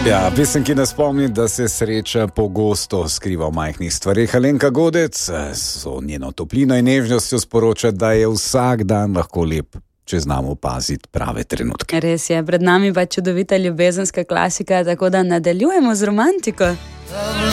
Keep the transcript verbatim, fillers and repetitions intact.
Ja, pesem, ki nas spomni, da se sreča pogosto skriva v majhnih stvareh. Alenka Godec s njeno toplino in nežnostjo sporoča, da je vsak dan lahko lep, če znamo opaziti prave trenutke. Res je, pred nami pa čudovita ljubezenska klasika, tako da nadaljujemo z romantiko.